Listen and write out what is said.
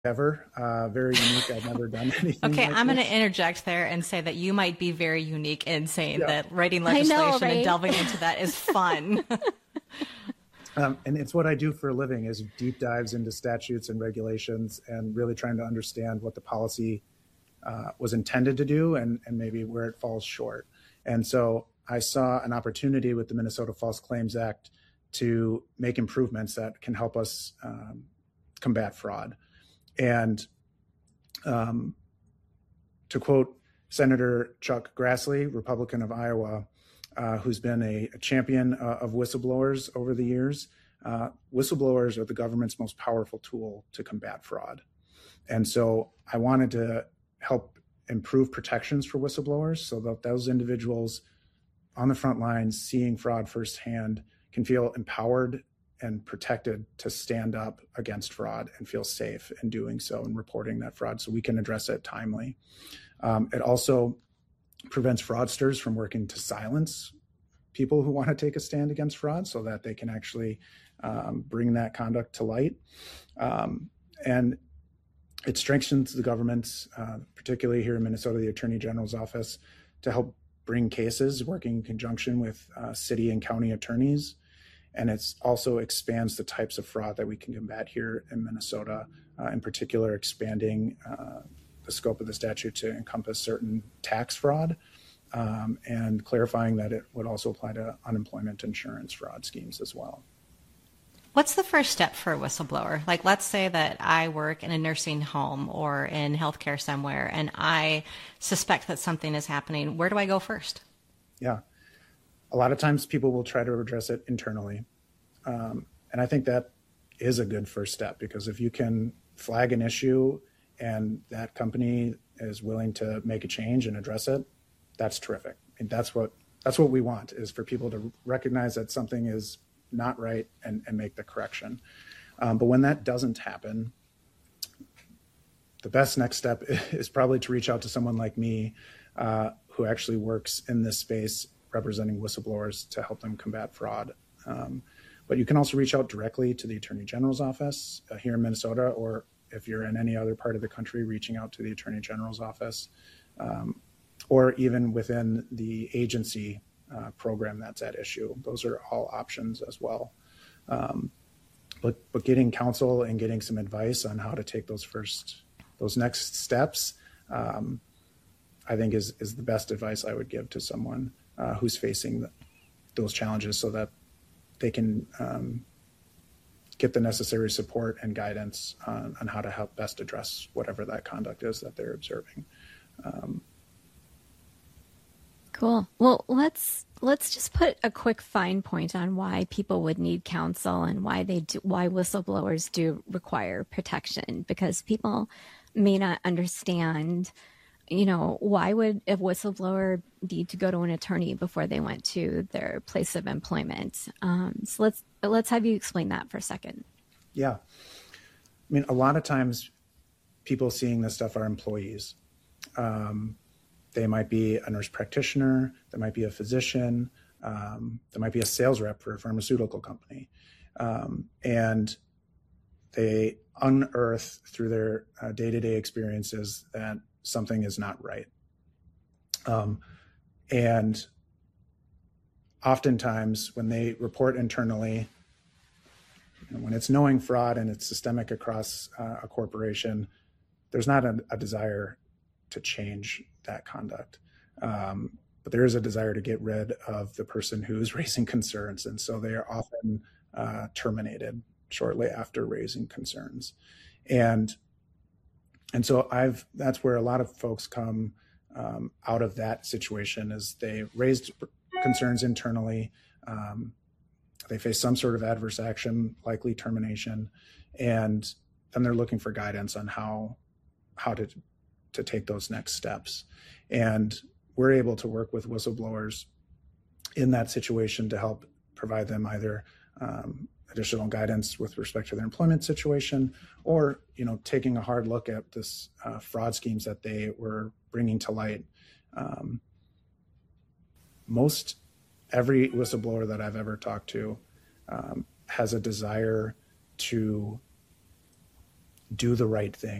ever. Very unique. I've never done anything Okay, like I'm going to this. interject there and say that you might be very unique in saying Yeah. that writing I know, legislation and right? delving into that is fun. And it's what I do for a living is deep dives into statutes and regulations and really trying to understand what the policy was intended to do and maybe where it falls short. And so I saw an opportunity with the Minnesota False Claims Act to make improvements that can help us combat fraud. And to quote Senator Chuck Grassley, Republican of Iowa, who's been a champion of whistleblowers over the years, whistleblowers are the government's most powerful tool to combat fraud. And so I wanted to help improve protections for whistleblowers so that those individuals on the front lines seeing fraud firsthand can feel empowered and protected to stand up against fraud and feel safe in doing so and reporting that fraud so we can address it timely. It also prevents fraudsters from working to silence people who want to take a stand against fraud so that they can actually bring that conduct to light. And it strengthens the government, particularly here in Minnesota, the Attorney General's office, to help bring cases, working in conjunction with city and county attorneys. And it also expands the types of fraud that we can combat here in Minnesota, in particular expanding the scope of the statute to encompass certain tax fraud and clarifying that it would also apply to unemployment insurance fraud schemes as well. What's the first step for a whistleblower? Like, let's say that I work in a nursing home or in healthcare somewhere, and I suspect that something is happening. Where do I go first? Yeah. A lot of times people will try to address it internally. And I think that is a good first step, because if you can flag an issue and that company is willing to make a change and address it, that's terrific. I mean, that's what we want, is for people to recognize that something is not right and make the correction. But when that doesn't happen, the best next step is probably to reach out to someone like me, who actually works in this space representing whistleblowers to help them combat fraud. But you can also reach out directly to the Attorney General's office here in Minnesota, or if you're in any other part of the country, reaching out to the Attorney General's office, or even within the agency program that's at issue. Those are all options as well. But getting counsel and getting some advice on how to take those next steps, I think is the best advice I would give to someone who's facing those challenges, so that they can get the necessary support and guidance on how to help best address whatever that conduct is that they're observing. Cool. Well, let's just put a quick fine point on why people would need counsel and why whistleblowers do require protection, because people may not understand, why would a whistleblower need to go to an attorney before they went to their place of employment? So let's have you explain that for a second. Yeah. I mean, a lot of times people seeing this stuff are employees. They might be a nurse practitioner, they might be a physician, they might be a sales rep for a pharmaceutical company. And they unearth through their day-to-day experiences that something is not right. And oftentimes when they report internally, when it's knowing fraud and it's systemic across a corporation, there's not a desire to change that conduct. But there is a desire to get rid of the person who's raising concerns. And so they are often terminated shortly after raising concerns. And so that's where a lot of folks come out of that situation, is they raised concerns internally. They face some sort of adverse action, likely termination, and then they're looking for guidance on how to take those next steps. And we're able to work with whistleblowers in that situation to help provide them either additional guidance with respect to their employment situation, or taking a hard look at this fraud schemes that they were bringing to light. Most every whistleblower that I've ever talked to has a desire to do the right thing.